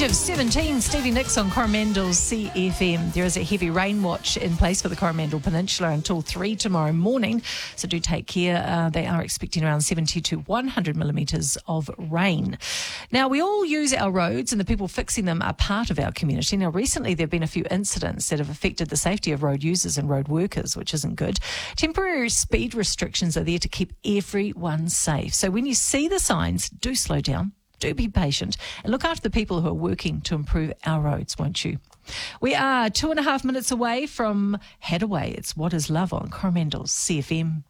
Age of 17, Stevie Nicks on Coromandel CFM. There is a heavy rain watch in place for the Coromandel Peninsula until 3 tomorrow morning, so do take care. They are expecting around 70 to 100 millimetres of rain. Now, we all use our roads and the people fixing them are part of our community. Now, recently there have been a few incidents that have affected the safety of road users and road workers, which isn't good. Temporary speed restrictions are there to keep everyone safe. So when you see the signs, do slow down. Do be patient and look after the people who are working to improve our roads, won't you? We are 2.5 minutes away from Headaway. It's What Is Love on Coromandel's CFM.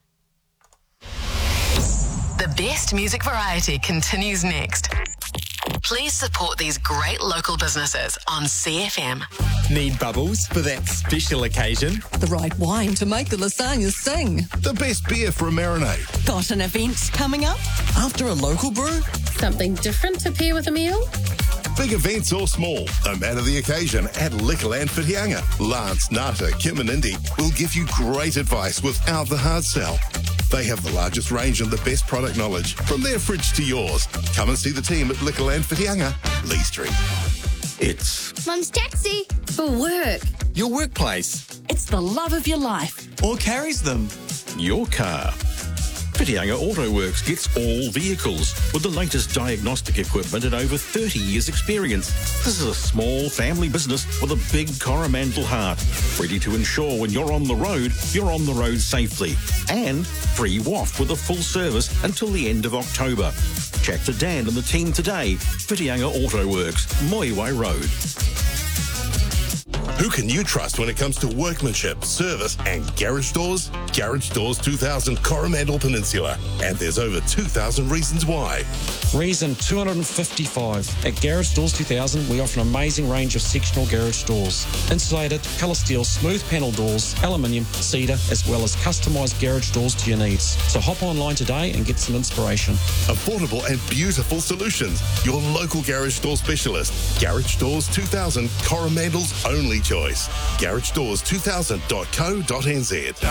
The best music variety continues next. Please support these great local businesses on CFM. Need bubbles for that special occasion? The right wine to make the lasagna sing. The best beer for a marinade. Got an event coming up? After a local brew? Something different to pair with a meal? Big events or small, no matter the occasion, at Liquorland Whitianga. Lance, Nata, Kim and Indy will give you great advice without the hard sell. They have the largest range and the best product knowledge, from their fridge to yours. Come and see the team at Liquorland Whitianga, Lee Street. It's Mum's taxi. For work. your workplace It's the love of your life. or carries them. Your car. Whitianga Auto Works gets all vehicles with the latest diagnostic equipment and over 30 years experience. This is a small family business with a big Coromandel heart, ready to ensure when you're on the road safely. And free waft with a full service until the end of October. Chat to Dan and the team today. Whitianga Auto Works, Moiwai Road. Who can you trust when it comes to workmanship, service and garage doors? Garage Doors 2000 Coromandel Peninsula. And there's over 2,000 reasons why. Reason 255. At Garage Doors 2000, we offer an amazing range of sectional garage doors. Insulated, colour steel, smooth panel doors, aluminium, cedar, as well as customised garage doors to your needs. So hop online today and get some inspiration. Affordable and beautiful solutions. Your local garage door specialist. Garage Doors 2000, Coromandel's only choice. GarageDoors2000.co.nz.